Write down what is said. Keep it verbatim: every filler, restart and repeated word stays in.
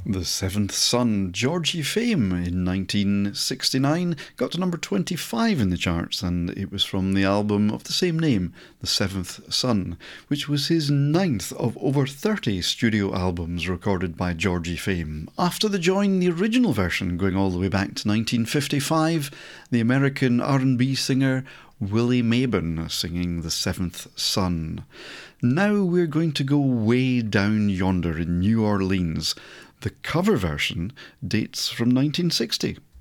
The Seventh Son, Georgie Fame, in nineteen sixty-nine, got to number twenty-five in the charts, and it was from the album of the same name, The Seventh Son, which was his ninth of over thirty studio albums recorded by Georgie Fame. After the join, the original version, going all the way back to nineteen fifty-five, the American R and B singer Willie Mabon singing The Seventh Son. Now we're going to go way down yonder in New Orleans. The cover version dates from nineteen sixty.